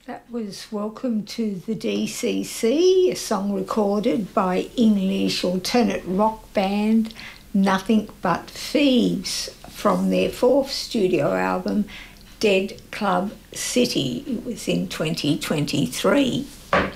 That was Welcome to the DCC, a song recorded by English alternate rock band Nothing But Thieves from their fourth studio album, Dead Club City. It was in 2023.